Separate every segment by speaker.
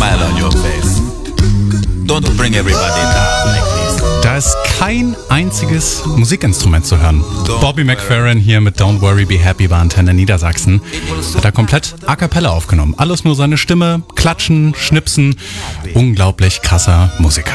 Speaker 1: smile on your face. Don't bring everybody down like this.
Speaker 2: Da ist kein einziges Musikinstrument zu hören. Bobby McFerrin hier mit Don't Worry, Be Happy bei Antenne Niedersachsen. Hat er komplett a cappella aufgenommen. Alles nur seine Stimme, Klatschen, Schnipsen. Unglaublich krasser Musiker.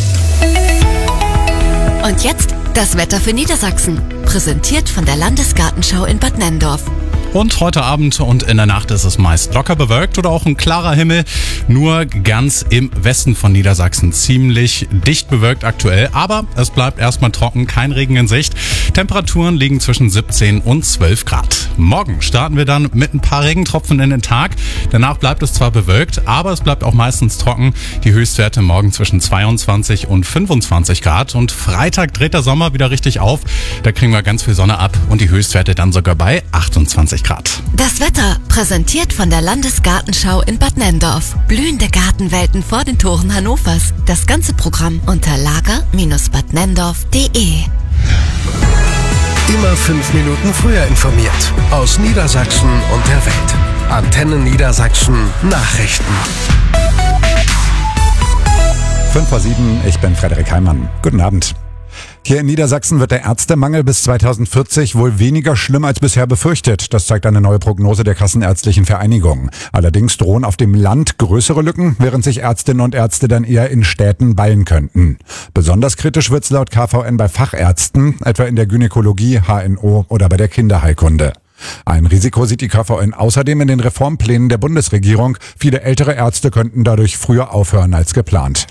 Speaker 3: Und jetzt das Wetter für Niedersachsen. Präsentiert von der Landesgartenschau in Bad Nenndorf.
Speaker 2: Und heute Abend und in der Nacht ist es meist locker bewölkt oder auch ein klarer Himmel. Nur ganz im Westen von Niedersachsen ziemlich dicht bewölkt aktuell. Aber es bleibt erstmal trocken, kein Regen in Sicht. Temperaturen liegen zwischen 17 und 12 Grad. Morgen starten wir dann mit ein paar Regentropfen in den Tag. Danach bleibt es zwar bewölkt, aber es bleibt auch meistens trocken. Die Höchstwerte morgen zwischen 22 und 25 Grad. Und Freitag dreht der Sommer wieder richtig auf. Da kriegen wir ganz viel Sonne ab und die Höchstwerte dann sogar bei 28 Grad.
Speaker 3: Das Wetter präsentiert von der Landesgartenschau in Bad Nenndorf. Blühende Gartenwelten vor den Toren Hannovers. Das ganze Programm unter lager-badnenndorf.de.
Speaker 4: Immer 5 Minuten früher informiert. Aus Niedersachsen und der Welt. Antenne Niedersachsen Nachrichten.
Speaker 5: 5:07, ich bin Frederik Heimann. Guten Abend. Hier in Niedersachsen wird der Ärztemangel bis 2040 wohl weniger schlimm als bisher befürchtet. Das zeigt eine neue Prognose der Kassenärztlichen Vereinigung. Allerdings drohen auf dem Land größere Lücken, während sich Ärztinnen und Ärzte dann eher in Städten ballen könnten. Besonders kritisch wird's laut KVN bei Fachärzten, etwa in der Gynäkologie, HNO oder bei der Kinderheilkunde. Ein Risiko sieht die KVN außerdem in den Reformplänen der Bundesregierung. Viele ältere Ärzte könnten dadurch früher aufhören als geplant.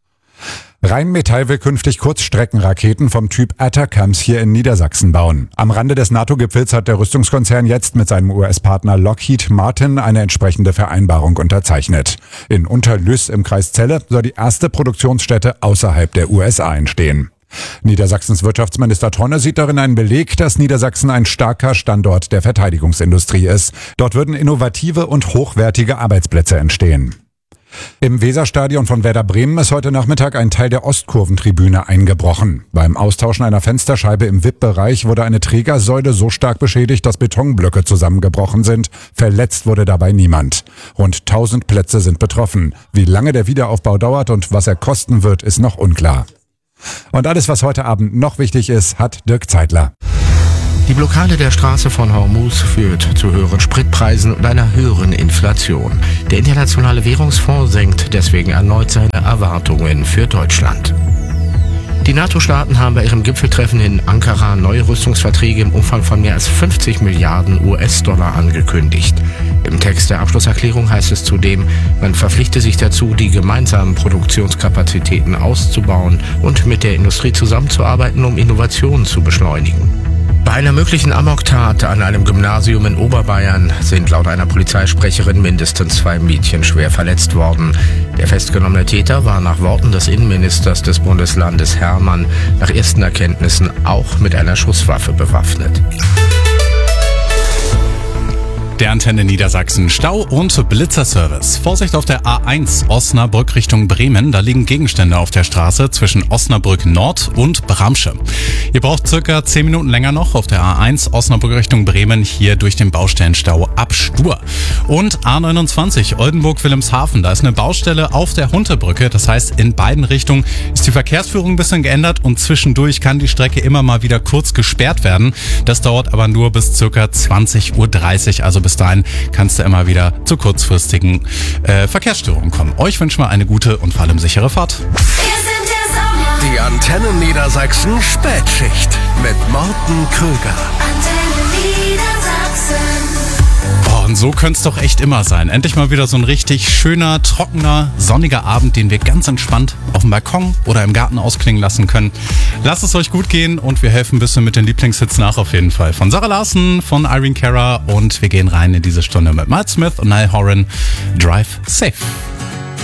Speaker 5: Rheinmetall will künftig Kurzstreckenraketen vom Typ ATACMS hier in Niedersachsen bauen. Am Rande des NATO-Gipfels hat der Rüstungskonzern jetzt mit seinem US-Partner Lockheed Martin eine entsprechende Vereinbarung unterzeichnet. In Unterlüß im Kreis Celle soll die erste Produktionsstätte außerhalb der USA entstehen. Niedersachsens Wirtschaftsminister Tonne sieht darin einen Beleg, dass Niedersachsen ein starker Standort der Verteidigungsindustrie ist. Dort würden innovative und hochwertige Arbeitsplätze entstehen. Im Weserstadion von Werder Bremen ist heute Nachmittag ein Teil der Ostkurventribüne eingebrochen. Beim Austauschen einer Fensterscheibe im VIP-Bereich wurde eine Trägersäule so stark beschädigt, dass Betonblöcke zusammengebrochen sind. Verletzt wurde dabei niemand. Rund 1000 Plätze sind betroffen. Wie lange der Wiederaufbau dauert und was er kosten wird, ist noch unklar. Und alles, was heute Abend noch wichtig ist, hat Dirk Zeitler.
Speaker 4: Die Blockade der Straße von Hormuz führt zu höheren Spritpreisen und einer höheren Inflation. Der Internationale Währungsfonds senkt deswegen erneut seine Erwartungen für Deutschland. Die NATO-Staaten haben bei ihrem Gipfeltreffen in Ankara neue Rüstungsverträge im Umfang von mehr als 50 Milliarden US-Dollar angekündigt. Im Text der Abschlusserklärung heißt es zudem, man verpflichte sich dazu, die gemeinsamen Produktionskapazitäten auszubauen und mit der Industrie zusammenzuarbeiten, um Innovationen zu beschleunigen. Bei einer möglichen Amoktat an einem Gymnasium in Oberbayern sind laut einer Polizeisprecherin mindestens 2 Mädchen schwer verletzt worden. Der festgenommene Täter war nach Worten des Innenministers des Bundeslandes Hermann nach ersten Erkenntnissen auch mit einer Schusswaffe bewaffnet.
Speaker 2: Der Antenne Niedersachsen Stau- und Blitzerservice. Vorsicht auf der A1 Osnabrück Richtung Bremen. Da liegen Gegenstände auf der Straße zwischen Osnabrück Nord und Bramsche. Ihr braucht circa 10 Minuten länger noch auf der A1 Osnabrück Richtung Bremen hier durch den Baustellenstau ab Stur. Und A29 Oldenburg-Wilhelmshaven. Da ist eine Baustelle auf der Huntebrücke. Das heißt, in beiden Richtungen ist die Verkehrsführung ein bisschen geändert und zwischendurch kann die Strecke immer mal wieder kurz gesperrt werden. Das dauert aber nur bis circa 20:30 Uhr. Also bis dahin kannst du immer wieder zu kurzfristigen Verkehrsstörungen kommen. Euch wünschen wir eine gute und vor allem sichere Fahrt.
Speaker 4: Die Antenne Niedersachsen Spätschicht mit Morten Krüger.
Speaker 2: Oh, und so könnte es doch echt immer sein. Endlich mal wieder so ein richtig schöner, trockener, sonniger Abend, den wir ganz entspannt auf dem Balkon oder im Garten ausklingen lassen können. Lasst es euch gut gehen und wir helfen ein bisschen mit den Lieblingshits nach auf jeden Fall. Von Sarah Larson, von Irene Cara und wir gehen rein in diese Stunde mit Miles Smith und Niall Horan. Drive Safe.